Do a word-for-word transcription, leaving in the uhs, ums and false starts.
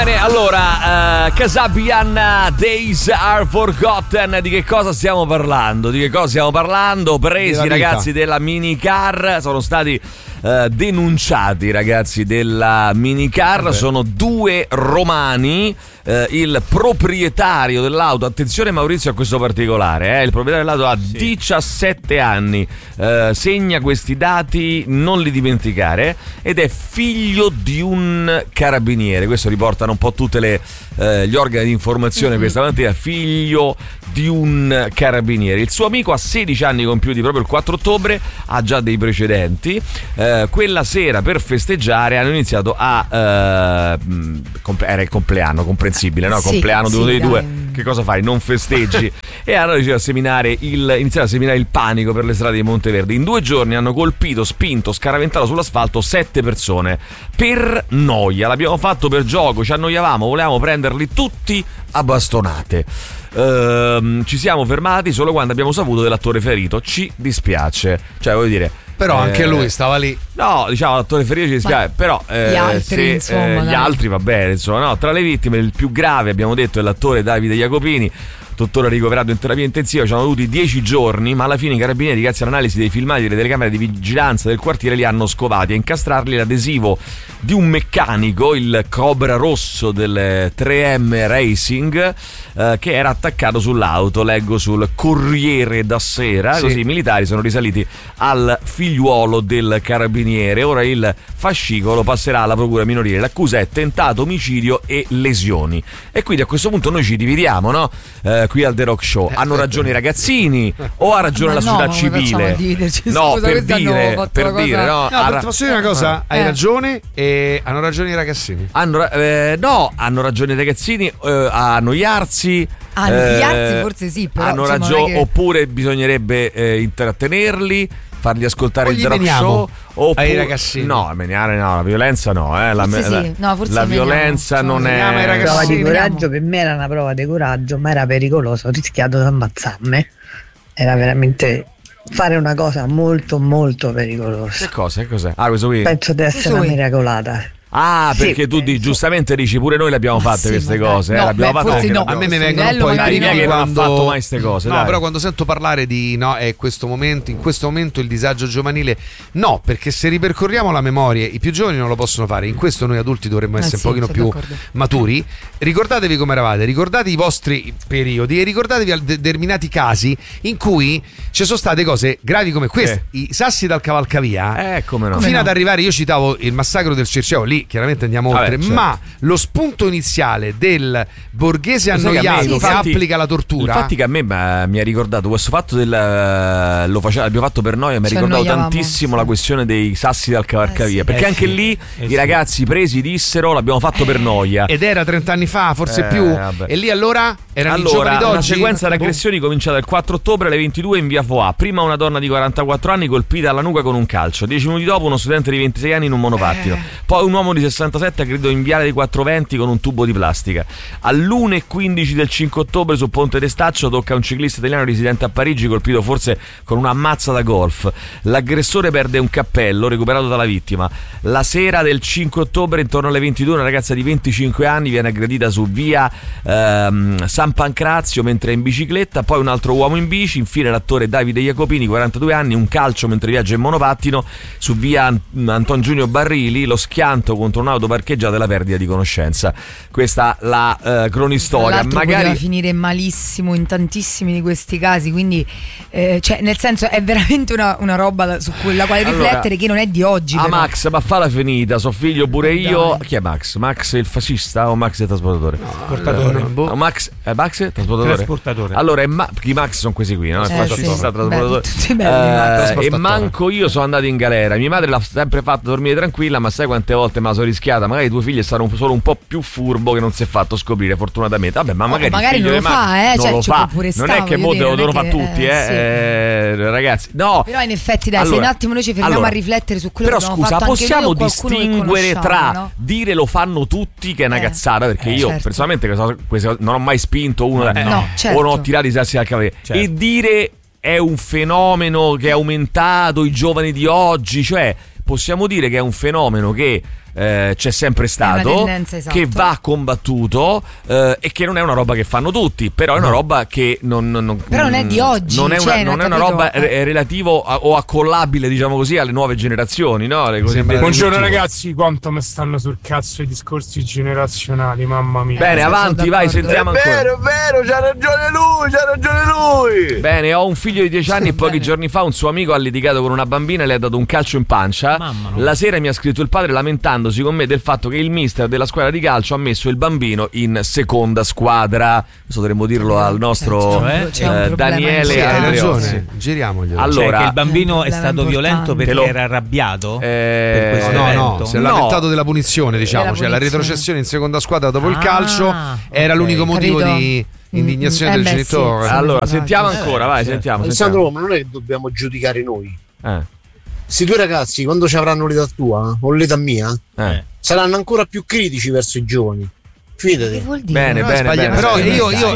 Bene, allora, uh, Kasabian, Days Are Forgotten. Di che cosa stiamo parlando? Di che cosa stiamo parlando? Presi, ragazzi della minicar, sono stati uh, denunciati, ragazzi della minicar. Vabbè. Sono due romani. Uh, il proprietario dell'auto, attenzione Maurizio a questo particolare, eh, il proprietario dell'auto ha sì. diciassette anni, uh, segna questi dati, non li dimenticare, ed è figlio di un carabiniere. Questo riportano un po' tutte le uh, gli organi di informazione mm-hmm. questa mattina. Figlio di un carabiniere. Il suo amico ha sedici anni compiuti proprio il quattro ottobre, ha già dei precedenti. Uh, quella sera per festeggiare hanno iniziato a uh, comple- era il compleanno, comprensibile, no? Sì, compleanno di uno sì, dei dai. due, che cosa fai? Non festeggi? E hanno deciso a seminare il, iniziato a seminare il panico per le strade di Monteverde. In due giorni hanno colpito, spinto, scaraventato sull'asfalto sette persone per noia. L'abbiamo fatto per gioco, ci annoiavamo, volevamo prenderli tutti a bastonate. Uh, ci siamo fermati solo quando abbiamo saputo dell'attore ferito. Ci dispiace, cioè voglio dire, però eh, anche lui stava lì. No, diciamo l'attore ferito ci dispiace, ma però eh, gli altri, se, insomma, eh, gli altri va bene, insomma, no, tra le vittime il più grave abbiamo detto è l'attore Davide Jacopini, tuttora ricoverato in terapia intensiva. Ci hanno avuti dieci giorni, ma alla fine i carabinieri, grazie all'analisi dei filmati delle telecamere di vigilanza del quartiere, li hanno scovati. A incastrarli l'adesivo di un meccanico, il Cobra rosso del tre M Racing, eh, che era attaccato sull'auto, leggo sul Corriere da Sera. Sì. Così i militari sono risaliti al figliuolo del carabiniere. Ora il fascicolo passerà alla procura minorile. L'accusa è tentato omicidio e lesioni. E quindi a questo punto noi ci dividiamo, no? Eh, qui al The Rock Show. Hanno ragione i ragazzini o ha ragione ma la società no, civile? No, scusa, per dire, per dire no, no ra- posso dire una cosa? Eh. Hai ragione, e hanno ragione i ragazzini. Hanno, eh, no, hanno ragione i ragazzini eh, a annoiarsi. A annoiarsi eh, forse sì, però hanno ragione, che... oppure bisognerebbe eh, intrattenerli, farli ascoltare o il The Rock Show, oppure ai ragazzini. No, meniare no, la violenza no, eh, la, forse la, sì. no, forse la violenza veniamo. non cioè, è la prova di coraggio per me era una prova di coraggio, ma era pericoloso, ho rischiato di ammazzarmi. Era veramente fare una cosa molto molto pericolosa. Che cosa? Che cos'è? Ah, questo qui. Penso di essere una miracolata. Ah, sì, perché tu penso. giustamente dici pure noi le abbiamo fatte sì, queste magari. cose, no, eh, l'abbiamo beh, fatte no. A me mi vengono un po' i brividi che non quando... hanno fatto mai queste cose. No, dai. però quando sento parlare di no, è questo momento, in questo momento il disagio giovanile, no, perché se ripercorriamo la memoria, i più giovani non lo possono fare. In questo noi adulti dovremmo essere eh sì, un pochino più d'accordo. maturi. Ricordatevi come eravate, ricordate i vostri periodi e ricordatevi determinati casi in cui ci sono state cose gravi come queste. Eh. I sassi dal cavalcavia, eh, come no. fino come ad no. arrivare, io citavo il massacro del Circeo, lì chiaramente andiamo Vabbè, oltre, certo. ma lo spunto iniziale del borghese Lo sai che a me, annoiato che, infatti, applica la tortura, infatti che a me ma, mi ha ricordato questo fatto del lo faceva, l'abbiamo fatto per noi, mi ha Ci ricordato annoiavamo, tantissimo sì. la questione dei sassi dal cavalcavia, eh sì. perché eh anche sì. lì eh i sì. ragazzi presi dissero l'abbiamo fatto per noia, ed era trent'anni fa, forse Eh, più, vabbè. e lì allora erano i allora, giovani d'oggi. una sequenza di aggressioni cominciata il quattro ottobre alle ventidue in via Foà. Prima una donna di quarantaquattro anni colpita alla nuca con un calcio. Dieci minuti dopo uno studente di ventisei anni in un monopattino. Eh. Poi un uomo di sessantasette aggredito in viale dei quattro venti con un tubo di plastica. All'una e quindici del cinque ottobre su Ponte d'Estaccio tocca un ciclista italiano residente a Parigi colpito forse con una mazza da golf. L'aggressore perde un cappello recuperato dalla vittima. La sera del cinque ottobre intorno alle ventidue una ragazza di venticinque anni viene aggredita su via ehm, San Pancrazio mentre è in bicicletta. Poi un altro uomo in bici. Infine l'attore Davide Jacopini, quarantadue anni, un calcio mentre viaggia in monopattino su via Anton Giunio Barrili, lo schianto contro un'auto parcheggiata e la perdita di conoscenza. Questa la uh, cronistoria. Magari poteva finire malissimo in tantissimi di questi casi, quindi eh, cioè nel senso è veramente una, una roba su cui la quale allora, riflettere, che non è di oggi. Ah, però. Max, ma falla finita, so figlio pure io. Dai. Chi è Max? Max il fascista o Max il trasportatore? No, trasportatore. No, boh. Max, eh, Max il trasportatore? Trasportatore. Allora, è ma- i Max sono questi qui, no? Il Eh, fascista, sì. trasportatore. Beh, tutti belli, Eh, e manco io sono andato in galera. Mia madre l'ha sempre fatta dormire tranquilla, ma sai quante volte me la sono rischiata? Magari tuo figlio è stato un, solo un po' più furbo che non si è fatto scoprire, fortunatamente. Vabbè, ma magari, oh, magari il non figlio lo di fa, Max eh? non Cioè, lo ci fa. può pure Non stare, è che mo voglio lo dire, devono non è fare che- tutti, eh, eh, sì. eh, ragazzi. No. Però in effetti dai, Allora, se un attimo noi ci fermiamo allora, a riflettere su quello però che abbiamo scusa, fatto anche possiamo noi o qualcuno che distinguere conosciamo, tra no? dire lo fanno tutti, che è una Eh, cazzata, perché eh, io certo. personalmente questa, questa, non ho mai spinto uno Eh, da- no, certo. o non ho tirato i sassi dal cavallo, Certo. e dire è un fenomeno che è aumentato, i giovani di oggi, cioè possiamo dire che è un fenomeno che eh, c'è sempre stato, tendenza, esatto. che va combattuto eh, e che non è una roba che fanno tutti, però è una roba che non, non, però non è di oggi, non è una, cioè, non è una roba eh. relativo a, o accollabile, diciamo così, alle nuove generazioni, no? Le cose buongiorno ragazzi, quanto mi stanno sul cazzo i discorsi generazionali, mamma mia. Bene, avanti, vai, sentiamo è ancora. È vero, è vero, c'ha ragione lui, c'ha ragione lui. Bene, ho un figlio di dieci anni e pochi giorni fa un suo amico ha litigato con una bambina e le ha dato un calcio in pancia. Mamma La sera mi ha scritto il padre lamentandosi con me del fatto che il mister della squadra di calcio ha messo il bambino in seconda squadra. Adesso dovremmo dirlo al nostro cioè, eh, Daniele. Sì, hai Andreozzi. ragione, giriamoglielo. Allora, cioè che il bambino è stato violento perché lo... era arrabbiato? Eh... Per questo no, evento? no, si è No. lamentato della punizione, diciamo, Della cioè la punizione. retrocessione in seconda squadra dopo il Ah, calcio era ok. l'unico motivo Capito? di indignazione Mm, del eh beh, genitore. sì. Allora, Sì, sentiamo sì. ancora, vai, sentiamo. Alessandro, sentiamo. ma non è che dobbiamo giudicare noi. Eh, Questi due ragazzi, quando ci avranno l'età tua o l'età mia, eh. saranno ancora più critici verso i giovani. Fidati. Che vuol dire? Bene, No, bene, sbaglia- bene. però bene. io, io,